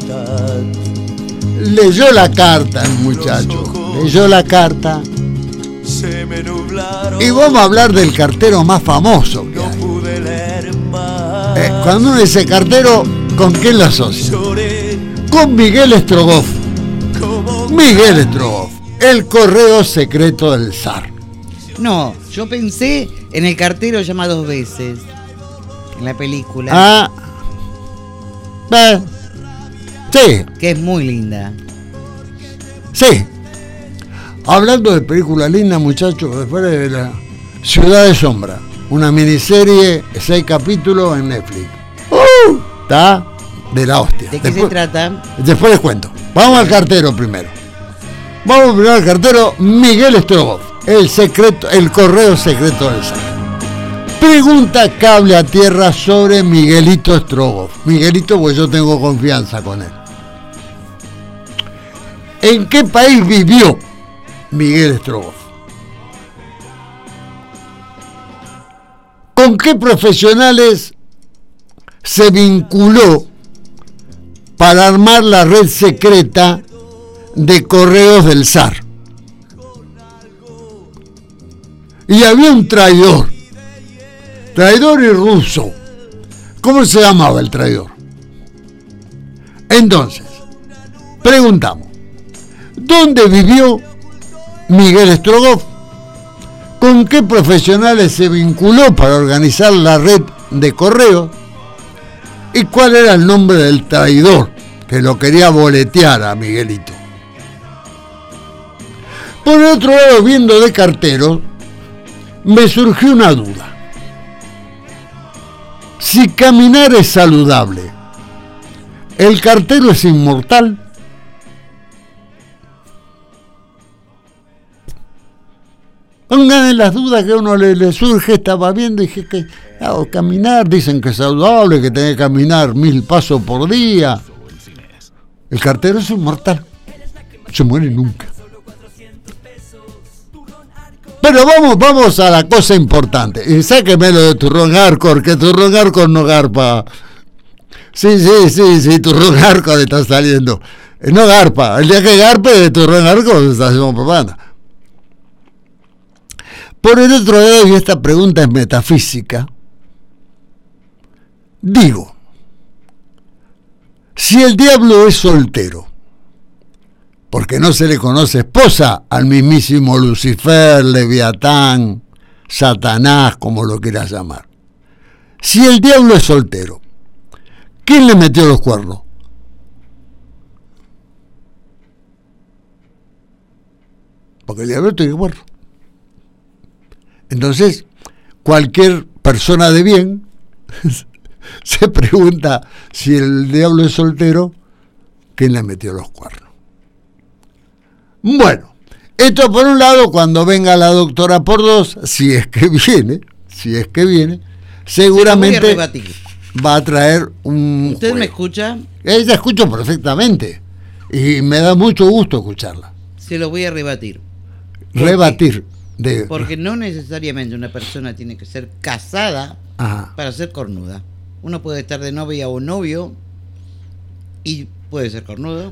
Leyó la carta el muchacho, leyó la carta. Y vamos a hablar del cartero más famoso que hay. Cuando uno dice cartero, ¿con quién lo asocia? Con Miguel Strogoff. Miguel Strogoff, el correo secreto del zar. No, yo pensé en el cartero llama dos veces en la película. Ah, sí. Que es muy linda. Sí. Hablando de película linda, muchachos, después de la Ciudad de Sombra, una miniserie, 6 capítulos en Netflix. Está de la hostia. ¿De qué se trata? Después les cuento. Vamos al cartero primero. Vamos primero al cartero Miguel Strogoff, el correo secreto del zar. Pregunta cable a tierra sobre Miguelito Strogoff. Miguelito, pues yo tengo confianza con él. ¿En qué país vivió Miguel Strogoff? ¿Con qué profesionales se vinculó para armar la red secreta de correos del zar? Y había un traidor y ruso. ¿Cómo se llamaba el traidor? Entonces, preguntamos, ¿dónde vivió Miguel Strogoff? ¿Con qué profesionales se vinculó para organizar la red de correos? ¿Y cuál era el nombre del traidor que lo quería boletear a Miguelito? Por otro lado, viendo de cartero, me surgió una duda. Si caminar es saludable, ¿el cartero es inmortal? Pongan en las dudas que a uno le surge. Estaba viendo y dije que caminar, dicen que es saludable, que tiene que caminar 1000 pasos por día. El cartero es inmortal, se muere nunca. Pero vamos a la cosa importante. Y sáqueme lo de Turrón Hardcore, que Turrón Hardcore no garpa. Sí, Turrón Hardcore está saliendo. No garpa. El día que garpe de Turrón Hardcore está haciendo propaganda. Por el otro lado, y esta pregunta es metafísica, digo, si el diablo es soltero, porque no se le conoce esposa al mismísimo Lucifer, Leviatán, Satanás, como lo quieras llamar, si el diablo es soltero, ¿quién le metió los cuernos? Porque el diablo tiene cuernos. Entonces, cualquier persona de bien se pregunta, si el diablo es soltero, ¿quién le metió los cuernos? Bueno, esto por un lado, cuando venga la doctora por dos, si es que viene, seguramente va a traer un... ¿Usted me escucha? Ella escucho perfectamente y me da mucho gusto escucharla. Se lo voy a rebatir. Porque no necesariamente una persona tiene que ser casada para ser cornuda. Uno puede estar de novia o novio y puede ser cornudo.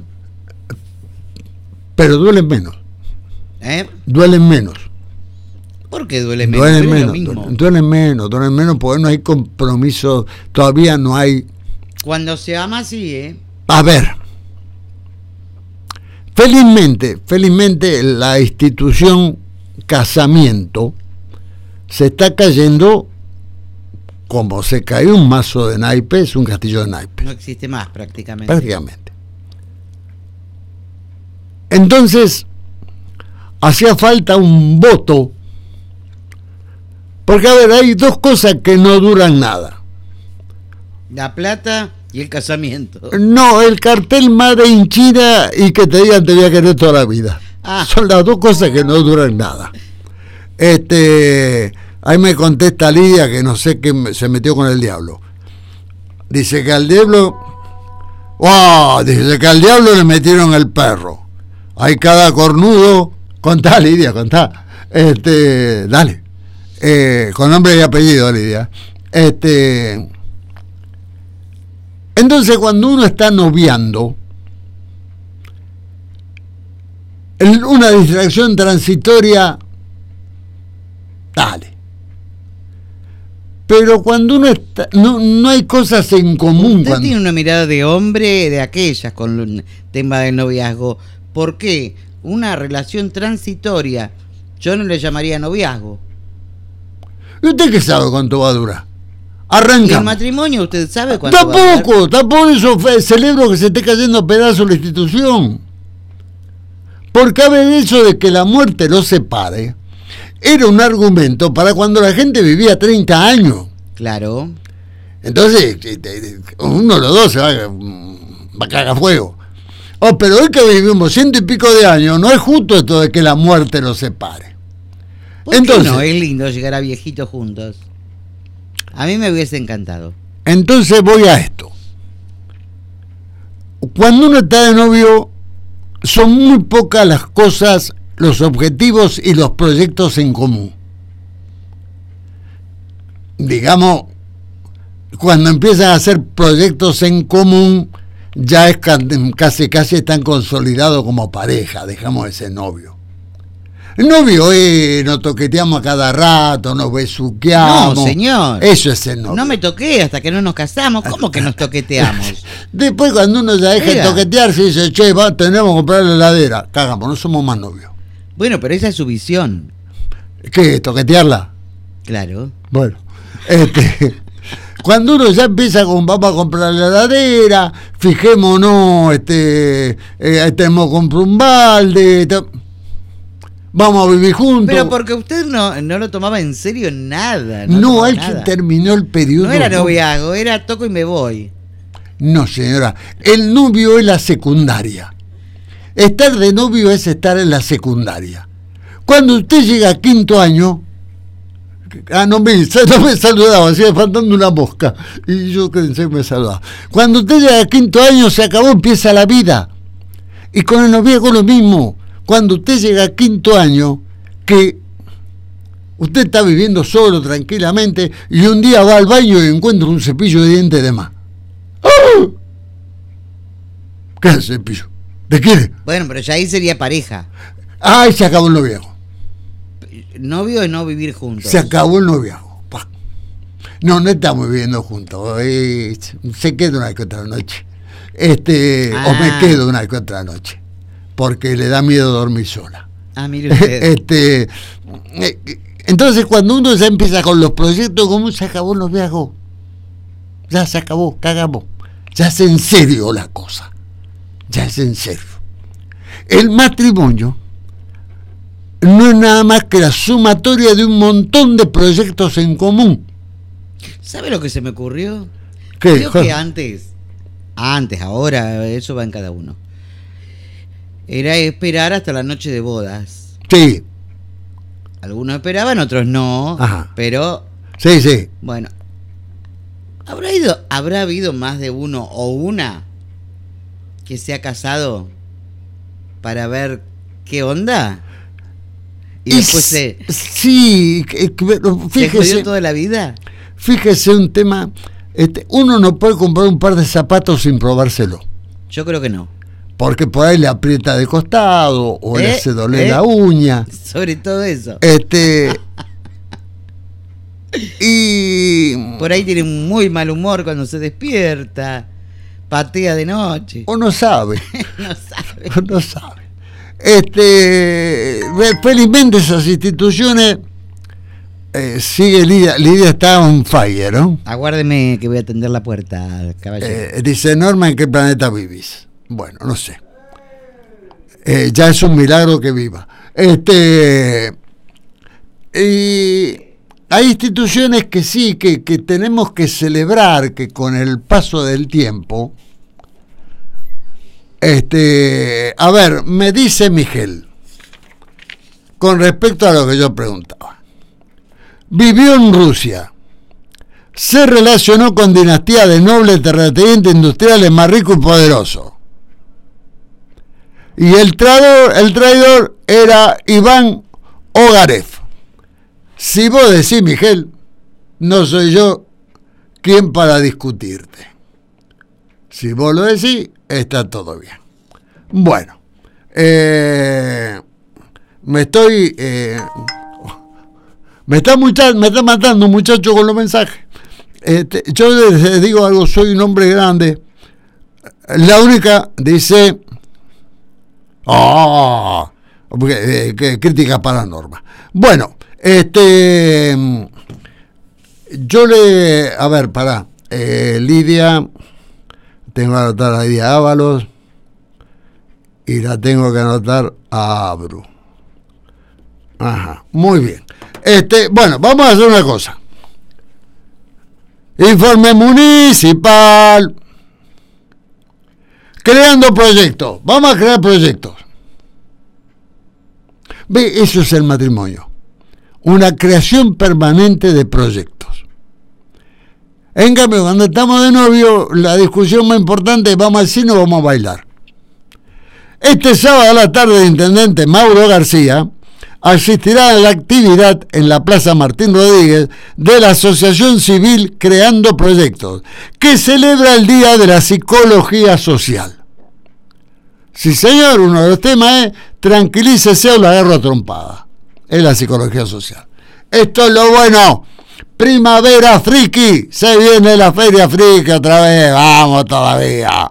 Pero duelen menos. Duelen menos. ¿Por qué duelen menos? Duelen menos porque no hay compromiso, todavía no hay... Cuando se ama, sí, A ver, felizmente la institución casamiento se está cayendo como se cayó un mazo de naipes, un castillo de naipes. No existe más prácticamente. Entonces, hacía falta un voto, porque a ver, hay dos cosas que no duran nada. La plata y el casamiento. No, el cartel Made in China y que te digan te voy a querer toda la vida. Son las dos cosas que no duran nada. Ahí me contesta Lidia que no sé qué se metió con el diablo. Dice que al diablo le metieron el perro. Hay cada cornudo. Contá, Lidia, contá. Dale. Con nombre y apellido, Lidia. Entonces, cuando uno está noviando, una distracción transitoria, dale. Pero cuando uno está, no hay cosas en común. Usted tiene una mirada de hombre de aquellas con el tema del noviazgo. ¿Por qué? Una relación transitoria. Yo no le llamaría noviazgo. ¿Y usted qué sabe cuánto va a durar? Arrancamos. ¿Y el matrimonio usted sabe cuánto va a durar? Tampoco eso celebro que se esté cayendo a pedazos la institución. Porque a ver, eso de que la muerte los separe era un argumento para cuando la gente vivía 30 años. Claro. Entonces, uno de los dos se va a cagar fuego. Pero hoy que vivimos 100 y pico de años, no es justo esto de que la muerte los separe. Entonces, no, es lindo llegar a viejitos juntos. A mí me hubiese encantado. Entonces voy a esto. Cuando uno está de novio, son muy pocas las cosas, los objetivos y los proyectos en común. Digamos, cuando empiezan a hacer proyectos en común, ya es casi están consolidados como pareja, dejamos ese novio. El novio nos toqueteamos a cada rato, nos besuqueamos. No, señor. Eso es el novio. No me toqué hasta que no nos casamos. ¿Cómo que nos toqueteamos? Después cuando uno ya deja de toquetearse, dice, che, tenemos que comprar la heladera. Cagamos, no somos más novios. Bueno, pero esa es su visión. ¿Qué? ¿Toquetearla? Claro. Bueno, cuando uno ya empieza vamos a comprar la heladera, fijémonos, tenemos que comprar un balde, vamos a vivir juntos. Pero porque usted no lo tomaba en serio nada. No, ahí se terminó el periodo. No era noviazgo, era toco y me voy. No, señora, el novio es la secundaria. Estar de novio es estar en la secundaria. Cuando usted llega a quinto año, no me saludaba, sigue faltando una mosca. Y yo pensé que me saludaba. Cuando usted llega a quinto año, se acabó, empieza la vida. Y con el noviazgo lo mismo. Cuando usted llega a quinto año, que usted está viviendo solo, tranquilamente, y un día va al baño y encuentra un cepillo de dientes de más. ¡Oh! ¿Qué es el cepillo? ¿De quién? Bueno, pero ya ahí sería pareja. ¡Ay, se acabó el noviazgo! Novio es no vivir juntos. Se acabó el noviazgo. No estamos viviendo juntos. Se queda una que otra noche. O me quedo una que otra noche. Porque le da miedo dormir sola. Mire usted. Entonces, cuando uno ya empieza con los proyectos, ¿cómo se acabó el noviazgo? Ya se acabó, cagamos. Ya es en serio la cosa. Ya es en serio. El matrimonio no es nada más que la sumatoria de un montón de proyectos en común. ¿Sabe lo que se me ocurrió? ¿Qué? Creo que antes, ahora, eso va en cada uno. Era esperar hasta la noche de bodas. Sí. Algunos esperaban, otros no. Ajá. Pero... Sí. Bueno. ¿Habrá habido más de uno o una que se ha casado para ver qué onda? Y después sí, ¿se jodió toda la vida? Fíjese un tema, uno no puede comprar un par de zapatos sin probárselo. Yo creo que no. Porque por ahí le aprieta de costado o le hace doler la uña. Sobre todo eso. Y por ahí tiene muy mal humor cuando se despierta, patea de noche. O no sabe. No sabe. Felizmente esas instituciones sigue Lidia está on fire, ¿no? Aguárdeme que voy a atender la puerta, caballero. Dice Norma, ¿en qué planeta vivís? Bueno, no sé. Ya es un milagro que viva. Y hay instituciones que sí, que tenemos que celebrar que con el paso del tiempo. A ver, me dice Miguel, con respecto a lo que yo preguntaba. Vivió en Rusia. Se relacionó con dinastía de nobles terratenientes industriales más ricos y poderosos. Y el traidor era Iván Ogarev. Si vos decís, Miguel, no soy yo quien para discutirte. Si vos lo decís, está todo bien. Bueno, Me está matando, muchacho, con los mensajes. Yo les digo algo, soy un hombre grande. La única dice, críticas para la norma. Bueno, Lidia, tengo que anotar a Lidia Ábalos y la tengo que anotar a Abru. Ajá, muy bien. Bueno, vamos a hacer una cosa. Informe municipal. Creando proyectos. Vamos a crear proyectos. Ve, eso es el matrimonio. Una creación permanente de proyectos. En cambio, cuando estamos de novio, la discusión más importante es: ¿vamos al cine o vamos a bailar? Este sábado a la tarde, el intendente Mauro García asistirá a la actividad en la Plaza Martín Rodríguez de la Asociación Civil Creando Proyectos, que celebra el Día de la Psicología Social. Sí, señor, uno de los temas es: tranquilícese o la agarro a trompada. Es la psicología social. Esto es lo bueno. Primavera Friki. Se viene la Feria Friki otra vez. Vamos todavía.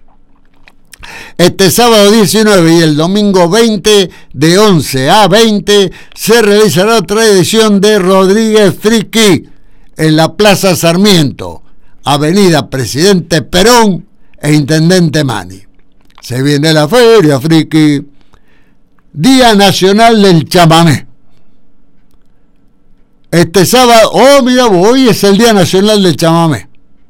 Este sábado 19 y el domingo 20, de 11 a 20, se realizará otra edición de Rodríguez Friki en la Plaza Sarmiento, Avenida Presidente Perón e Intendente Mani. Se viene la Feria Friki. Día Nacional del Chamamé. Este sábado, mira, hoy es el Día Nacional del Chamamé.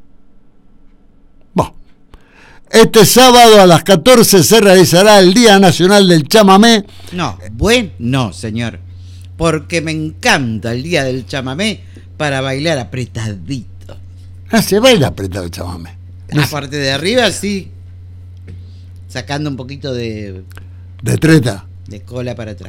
Este sábado a las 14 se realizará el Día Nacional del Chamamé. No, señor. Porque me encanta el Día del Chamamé para bailar apretadito. Se baila apretado el chamamé. La parte de arriba, sí. Sacando un poquito de treta. De cola para atrás.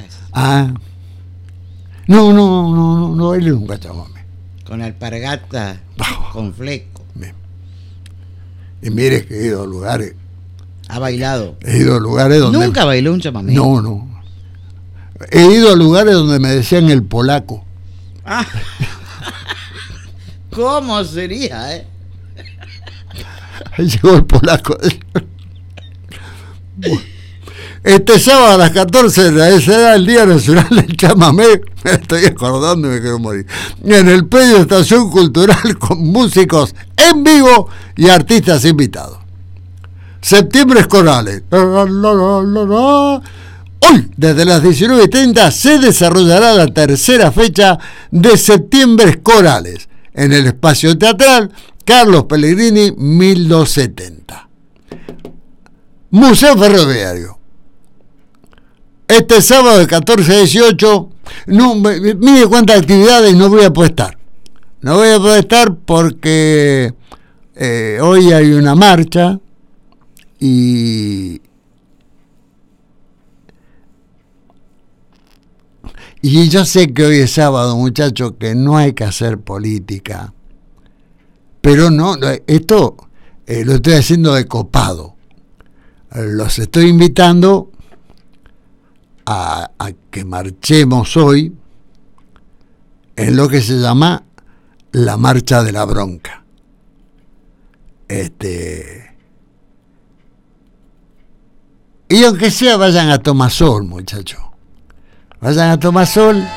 No baile nunca chamamé. Con alpargata, con fleco. Bien. Y mire que he ido a lugares. ¿Ha bailado? He ido a lugares donde... ¿Nunca bailó un chamamé? No. He ido a lugares donde me decían el polaco. ¿Cómo sería, Ahí llegó el polaco. Este sábado a las 14 será el Día Nacional del Chamamé. Me estoy acordando y me quiero morir. En el predio de Estación Cultural, con músicos en vivo y artistas invitados. Septiembre Corales. Hoy, desde las 19:30, se desarrollará la tercera fecha de Septiembre Corales en el espacio teatral Carlos Pellegrini 1270. Museo Ferroviario. Este sábado de 14 a 18, mire cuántas actividades no voy a poder estar. No voy a poder estar porque hoy hay una marcha y yo sé que hoy es sábado, muchachos, que no hay que hacer política. Pero esto lo estoy haciendo de copado. Los estoy invitando a que marchemos hoy en lo que se llama la Marcha de la Bronca. Y aunque sea, vayan a Tomasol, muchachos. Vayan a Tomasol